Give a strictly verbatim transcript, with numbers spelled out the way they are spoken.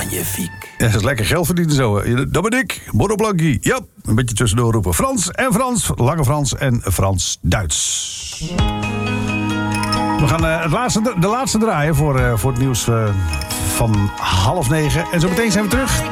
Magnifiek. Ja, dat is lekker geld verdienen zo. Dat ben ik, Bono Blanqui. Ja, een beetje tussendoor roepen. Frans en Frans, Lange Frans en Frans-Duits. We gaan uh, het laatste, de laatste draaien voor, uh, voor het nieuws uh, van half negen. En zo meteen zijn we terug.